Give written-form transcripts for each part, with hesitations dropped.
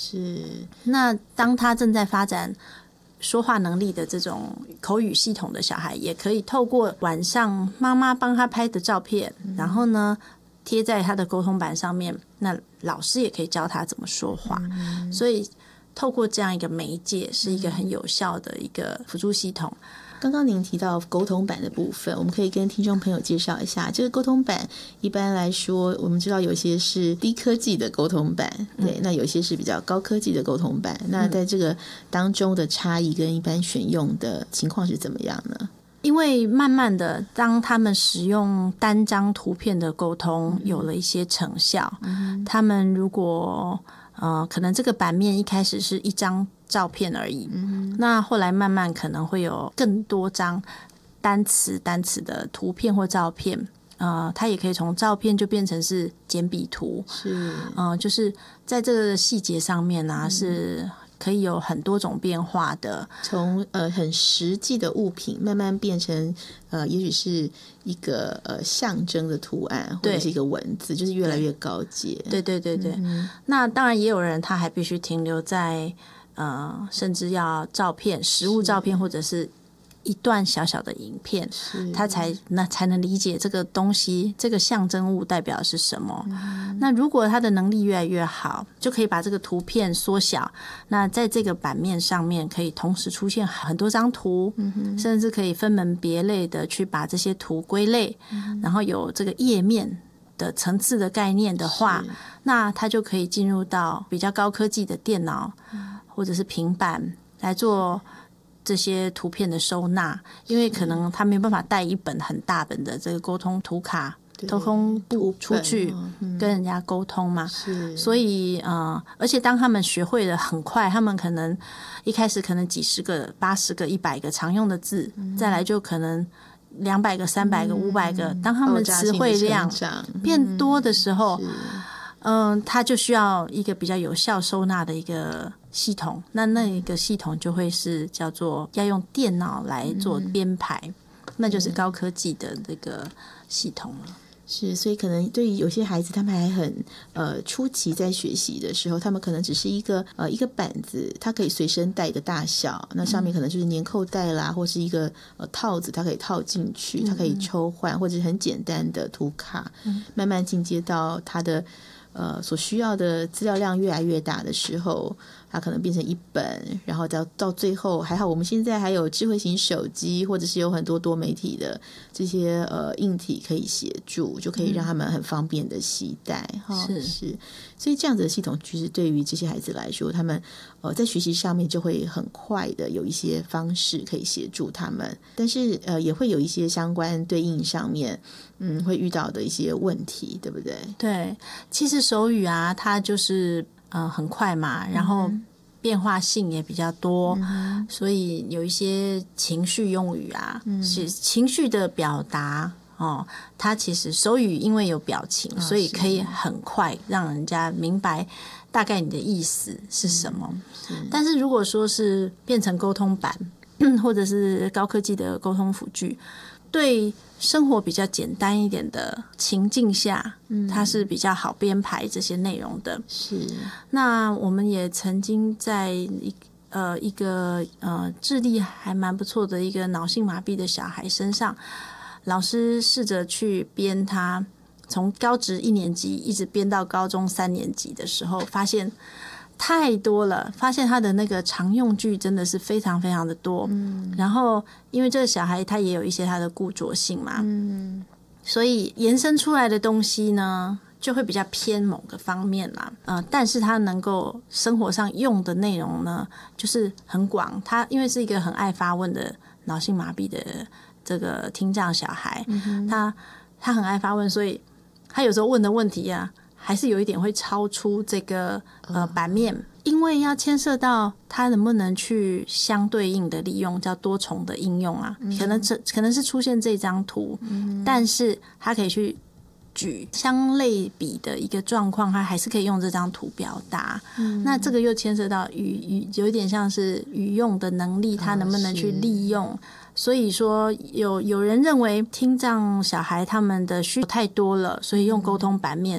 是。 那当他正在发展说话能力的这种口语系统的小孩，也可以透过晚上妈妈帮他拍的照片，然后呢贴在他的沟通板上面，那老师也可以教他怎么说话。所以透过这样一个媒介，是一个很有效的一个辅助系统。 刚刚您提到沟通板的部分，我们可以跟听众朋友介绍一下。这个沟通板一般来说，我们知道有些是低科技的沟通板，对，那有些是比较高科技的沟通板。那在这个当中的差异跟一般选用的情况是怎么样呢？ 因为慢慢的，当他们使用单张图片的沟通有了一些成效，他们如果可能这个版面一开始是一张照片而已，那后来慢慢可能会有更多张单词的图片或照片，它也可以从照片就变成是简笔图， 是， 就是在这个细节上面啊，是可以有很多种变化的， 从很实际的物品慢慢变成也许是一个象征的图案或者是一个文字，就是越来越高阶。 对对对对，那当然也有人他还必须停留在甚至要照片、实物照片或者是一段小小的影片，他才能理解这个东西，这个象征物代表的是什么。那如果他的能力越来越好，就可以把这个图片缩小，那在这个版面上面可以同时出现很多张图，甚至可以分门别类的去把这些图归类，然后有这个页面的层次的概念的话，那他就可以进入到比较高科技的电脑或者是平板来做这些图片的收纳，因为可能他没有办法带一本很大本的这个沟通图卡、沟通簿出去跟人家沟通嘛，所以而且当他们学会了很快，他们可能一开始可能几十个、80个、100个常用的字，再来就可能200个、300个、500个，当他们词汇量变多的时候，它就需要一个比较有效收纳的一个系统，那一个系统就会是叫做要用电脑来做编排，那就是高科技的这个系统了。 是，所以可能对于有些孩子，他们还很初期在学习的时候，他们可能只是一个板子，它可以随身带的大小，那上面可能就是粘扣带啦，或是一个套子，它可以套进去，它可以抽换，或者是很简单的图卡，慢慢进阶到它的所需要的资料量越来越大的时候，它可能变成一本，然后到最后，还好我们现在还有智慧型手机，或者是有很多多媒体的这些硬体可以协助，就可以让他们很方便的携带。是，所以这样子的系统其实对于这些孩子来说，他们在学习上面就会很快的有一些方式可以协助他们，但是也会有一些相关对应上面会遇到的一些问题，对不对？ 对，其实手语啊，它就是很快嘛，然后变化性也比较多，所以有一些情绪用语啊，是情绪的表达它其实手语因为有表情，所以可以很快让人家明白大概你的意思是什么。但是如果说是变成沟通板或者是高科技的沟通辅具，对生活比较简单一点的情境下，它是比较好编排这些内容的。 是， 那我们也曾经在一个智力还蛮不错的一个脑性麻痹的小孩身上，老师试着去编他从高职1年级一直编到高中3年级的时候，发现太多了，发现他的那个常用句真的是非常非常的多。然后因为这个小孩他也有一些他的固着性嘛，所以延伸出来的东西呢就会比较偏某个方面啦。但是他能够生活上用的内容呢就是很广。他因为是一个很爱发问的脑性麻痹的这个听障小孩，他很爱发问，所以他有时候问的问题啊还是有一点会超出这个版面，因为要牵涉到它能不能去相对应的利用叫多重的应用啊，可能是出现这张图，但是它可以去举相类比的一个状况，它还是可以用这张图表达。那这个又牵涉到有一点像是语用的能力，它能不能去利用。所以说有人认为听障小孩他们的需求太多了，所以用沟通版面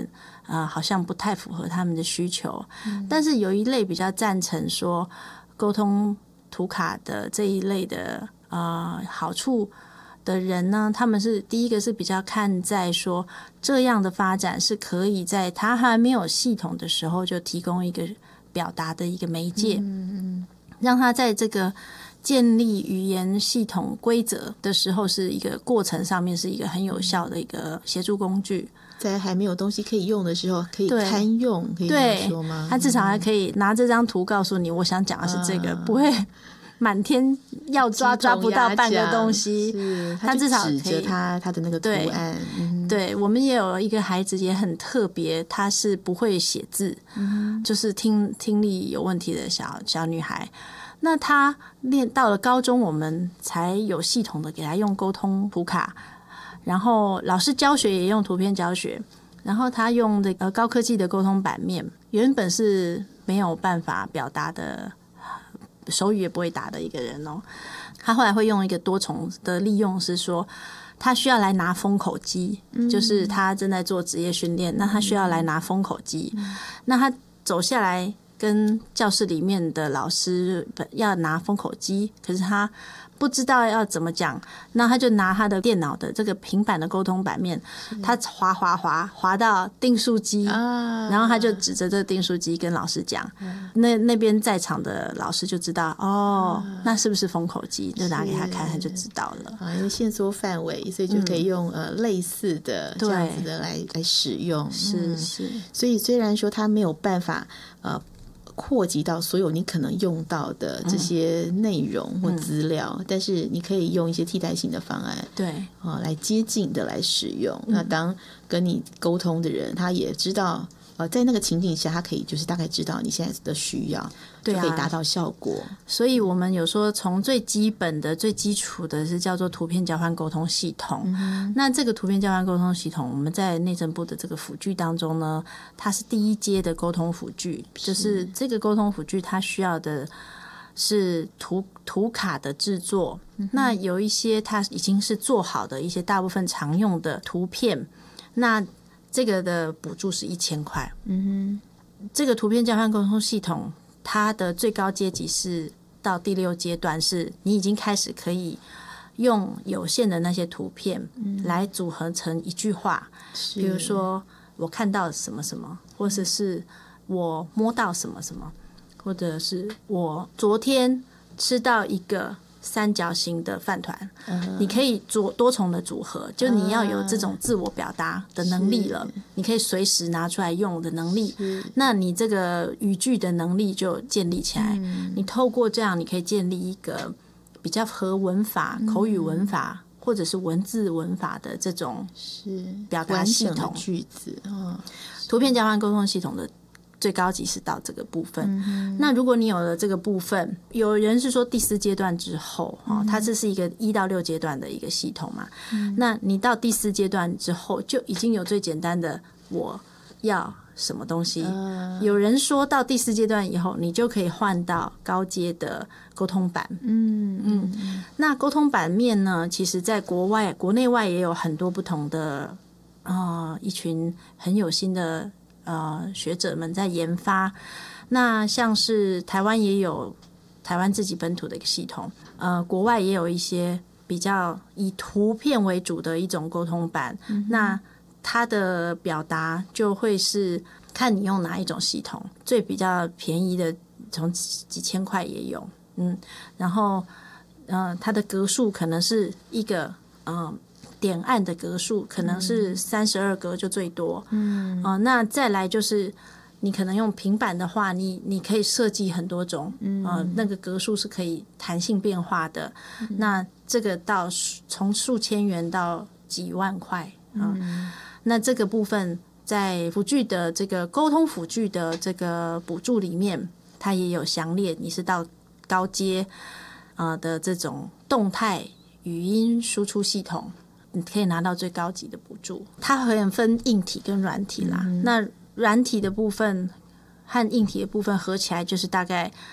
好像不太符合他们的需求。但是有一类比较赞成说沟通图卡的这一类的好处的人呢，他们是第一个是比较看在说这样的发展是可以在他还没有系统的时候就提供一个表达的一个媒介，让他在这个建立语言系统规则的时候是一个过程上面是一个很有效的一个协助工具， 在还没有东西可以用的时候可以堪用，可以这么说吗？ 他至少还可以拿这张图告诉你我想讲的是这个，不会满天要抓不到半个东西，他至少可以指着他的那个图案。 对，我们也有一个孩子也很特别，他是不会写字，就是听力有问题的小女孩。那他练到了高中，我们才有系统的给他用沟通图卡，然后老师教学也用图片教学，然后他用的高科技的沟通版面，原本是没有办法表达的，手语也不会打的一个人哦，他后来会用一个多重的利用，是说他需要来拿封口机，就是他正在做职业训练，那他需要来拿封口机，那他走下来跟教室里面的老师要拿封口机，可是他不知道要怎么讲，那他就拿他的电脑的这个平板的沟通版面，他滑到订书机，然后他就指着这个订书机跟老师讲，那边在场的老师就知道那是不是封口机，就拿给他看，他就知道了。 因为限缩范围，所以就可以用类似的这样子的来使用。 是， 所以虽然说他没有办法扩及到所有你可能用到的这些内容或资料，但是你可以用一些替代性的方案， 对， 来接近的来使用。那当跟你沟通的人，他也知道，在那个情境下，他可以就是大概知道你现在的需要，就可以达到效果。 所以我们有说，从最基本的、最基础的是叫做图片交换沟通系统。那这个图片交换沟通系统，我们在内政部的这个辅具当中呢，它是第一阶的沟通辅具，就是这个沟通辅具它需要的是图卡的制作。那有一些它已经是做好的一些大部分常用的图片，那这个的补助是1000块。这个图片交换沟通系统，它的最高阶级是到第6阶段，是你已经开始可以用有限的那些图片来组合成一句话，比如说我看到什么什么，或者是我摸到什么什么，或者是我昨天吃到一个三角形的饭团，你可以做多重的组合，就你要有这种自我表达的能力了，你可以随时拿出来用的能力，那你这个语句的能力就建立起来。你透过这样，你可以建立一个比较合文法、口语文法或者是文字文法的这种表达系统句子。 图片交换沟通系统的最高级是到这个部分。那如果你有了这个部分，有人是说第4阶段之后，它这是一个1到6阶段的一个系统嘛。那你到第4阶段之后，就已经有最简单的我要什么东西。有人说到第4阶段以后，你就可以换到高阶的沟通版。那沟通版面呢，其实在国内外也有很多不同的一群很有心的学者们在研发。那像是台湾也有台湾自己本土的一个系统，国外也有一些比较以图片为主的一种沟通版。那它的表达就会是看你用哪一种系统，最比较便宜的从几千块也有。然后它的格数可能是一个点按的格数可能是32格就最多。那再来就是你可能用平板的话，你可以设计很多种，那个格数是可以弹性变化的。那这个到从数千元到几万块。那这个部分在辅具的这个沟通辅具的这个补助里面，它也有详列，你是到高阶的这种动态语音输出系统，你可以拿到最高级的补助。它会分硬体跟软体啦。那软体的部分和硬体的部分合起来就是大概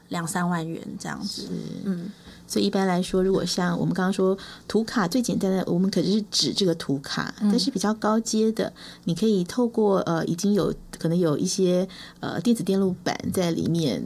2-3万元这样子。 所以一般来说，如果像我们刚刚说图卡最简单的，我们可是指这个图卡，但是比较高阶的，你可以透过已经有可能有一些电子电路板在里面，